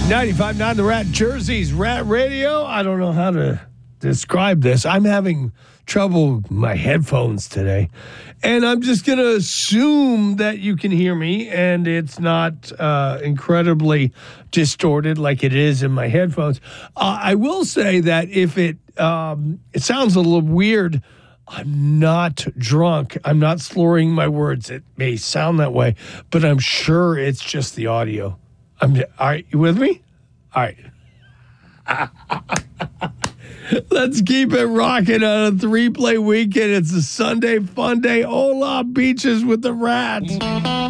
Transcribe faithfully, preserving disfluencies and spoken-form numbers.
ninety-five point nine The Rat, Jersey's Rat Radio. I don't know how to describe this. I'm having trouble with my headphones today. And I'm just going to assume that you can hear me and it's not uh, incredibly distorted like it is in my headphones. Uh, I will say that if it, um, it sounds a little weird, I'm not drunk. I'm not slurring my words. It may sound that way, but I'm sure it's just the audio. I'm, all right, you with me? All right. Let's keep it rocking on a three-play weekend. It's a Sunday fun day. Hola, beaches with the Rats.